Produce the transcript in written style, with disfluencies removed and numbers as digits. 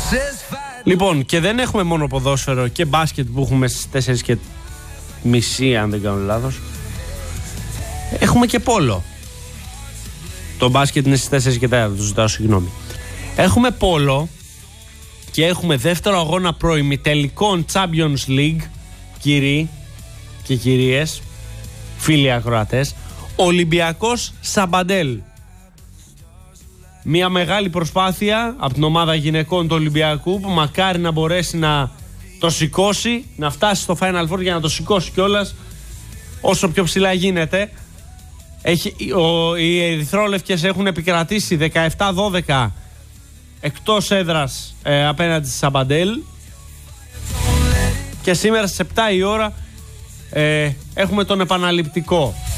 Λοιπόν, και δεν έχουμε μόνο ποδόσφαιρο και μπάσκετ που έχουμε στις 4:30, αν δεν κάνω λάθος. Έχουμε και πόλο. Το μπάσκετ είναι στις 4:04, το ζητάω συγγνώμη. Έχουμε πόλο και έχουμε δεύτερο αγώνα προημιτελικών Champions League, κύριοι και κυρίες, φίλοι ακροατές, Ολυμπιακός Σαμπαντέλ. Μια μεγάλη προσπάθεια από την ομάδα γυναικών του Ολυμπιακού που μακάρι να μπορέσει να το σηκώσει, να φτάσει στο Final Four για να το σηκώσει κιόλας όσο πιο ψηλά γίνεται. Οι ερυθρόλευκες έχουν επικρατήσει 17-12 εκτός έδρας απέναντι στη Σαμπαντέλ και σήμερα στις 7 η ώρα έχουμε τον επαναληπτικό.